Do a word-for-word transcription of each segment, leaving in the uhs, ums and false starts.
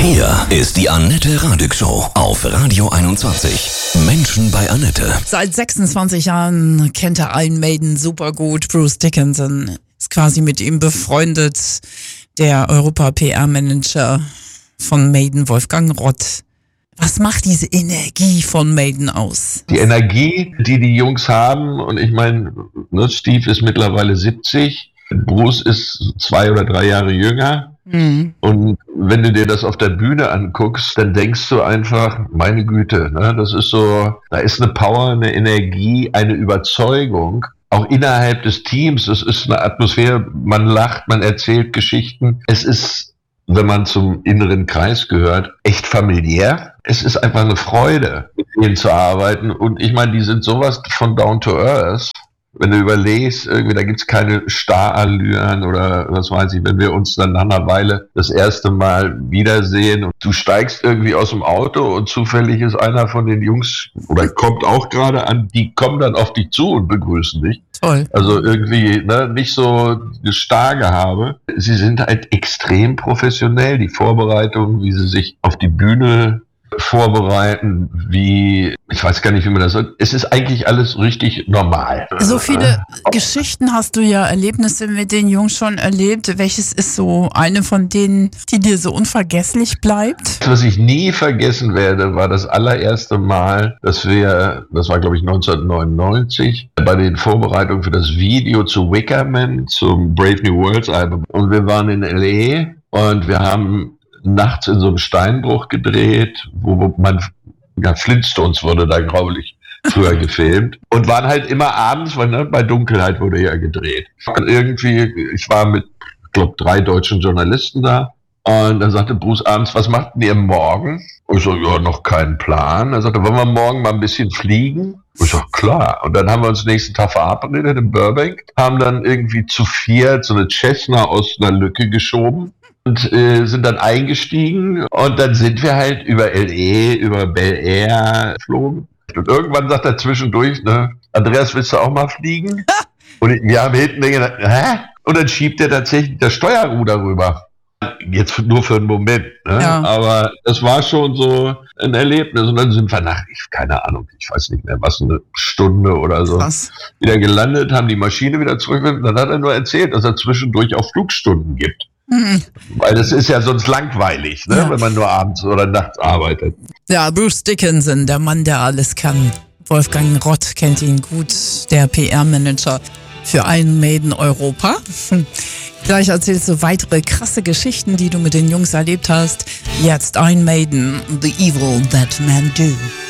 Hier ist die Annette Radig Show auf Radio einundzwanzig. Menschen bei Annette. Seit sechsundzwanzig Jahren kennt er Iron Maiden super gut. Bruce Dickinson ist quasi mit ihm befreundet. Der Europa-P R-Manager von Maiden, Wolfgang Rott. Was macht diese Energie von Maiden aus? Die Energie, die die Jungs haben, und ich meine, ne, Steve ist mittlerweile siebzig, Bruce ist zwei oder drei Jahre jünger. Mhm. Und wenn du dir das auf der Bühne anguckst, dann denkst du einfach, meine Güte, ne, das ist so, da ist eine Power, eine Energie, eine Überzeugung, auch innerhalb des Teams. Es ist eine Atmosphäre, man lacht, man erzählt Geschichten. Es ist, wenn man zum inneren Kreis gehört, echt familiär. Es ist einfach eine Freude, mit denen zu arbeiten. Und ich meine, die sind sowas von down to earth. Wenn du überlegst, irgendwie, da gibt's keine Starallüren oder was weiß ich, wenn wir uns dann nach einer Weile das erste Mal wiedersehen und du steigst irgendwie aus dem Auto und zufällig ist einer von den Jungs oder kommt auch gerade an, die kommen dann auf dich zu und begrüßen dich. Toll. Also irgendwie, ne, nicht so eine Stargehabe. Sie sind halt extrem professionell, die Vorbereitung, wie sie sich auf die Bühne vorbereiten, wie, ich weiß gar nicht, wie man das sagt. Es ist eigentlich alles richtig normal. So viele Geschichten hast du ja, Erlebnisse mit den Jungs schon erlebt. Welches ist so eine von denen, die dir so unvergesslich bleibt? Was ich nie vergessen werde, war das allererste Mal, dass wir, das war glaube ich neunzehnhundertneunundneunzig, bei den Vorbereitungen für das Video zu Wicker Man, zum Brave New Worlds Album. Und wir waren in L A und wir haben nachts in so einem Steinbruch gedreht, wo man, ja, Flintstones wurde da graulich früher gefilmt und waren halt immer abends, weil ne, bei Dunkelheit wurde ja gedreht. Und irgendwie, ich war mit, ich glaube, drei deutschen Journalisten da und dann sagte Bruce abends, was macht ihr morgen? Und ich so, ja, noch keinen Plan. Er sagte, wollen wir morgen mal ein bisschen fliegen? Und ich so, klar. Und dann haben wir uns nächsten Tag verabredet in Burbank, haben dann irgendwie zu viert so eine Cessna aus einer Lücke geschoben. Und äh, sind dann eingestiegen und dann sind wir halt über L A, über Bel Air geflogen. Und irgendwann sagt er zwischendurch, ne, Andreas, willst du auch mal fliegen? Und wir haben hinten gedacht, hä? Und dann schiebt er tatsächlich das Steuerruder rüber. Jetzt nur für einen Moment, ne? Ja. Aber das war schon so ein Erlebnis. Und dann sind wir nach, ich, keine Ahnung, ich weiß nicht mehr, was, eine Stunde oder so, was? wieder gelandet, haben die Maschine wieder zurück. Dann hat er nur erzählt, dass er zwischendurch auch Flugstunden gibt. Mhm. Weil das ist ja sonst langweilig, ne? Ja. Wenn man nur abends oder nachts arbeitet. Ja, Bruce Dickinson, der Mann, der alles kann. Wolfgang Rott kennt ihn gut, der P R-Manager für Iron Maiden Europa. Hm. Gleich erzählst du weitere krasse Geschichten, die du mit den Jungs erlebt hast. Jetzt Iron Maiden, The Evil That Men Do.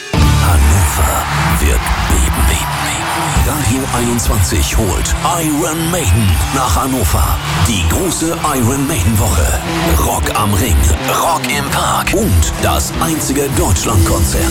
Hannover wird beben, beben. Radio einundzwanzig holt Iron Maiden nach Hannover. Die große Iron Maiden Woche. Rock am Ring, Rock im Park und das einzige Deutschlandkonzert.